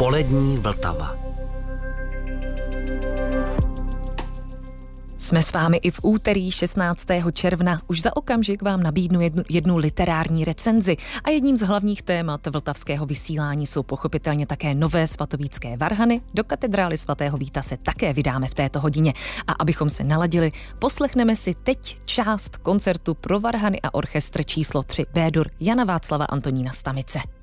Polední Vltava. Jsme s vámi i v úterý 16. června. Už za okamžik vám nabídnu jednu literární recenzi a jedním z hlavních témat vltavského vysílání jsou pochopitelně také nové svatovícké varhany. Do katedrály svatého Víta se také vydáme v této hodině. A abychom se naladili, poslechneme si teď část koncertu pro varhany a orchestr číslo 3 B-dur Jana Václava Antonína Stamice.